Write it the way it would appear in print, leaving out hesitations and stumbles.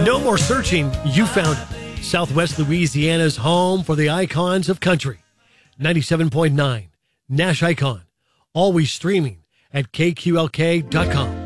No more searching. You found it. Southwest Louisiana's home for the icons of country. 97.9 Nash Icon. Always streaming at KQLK.com.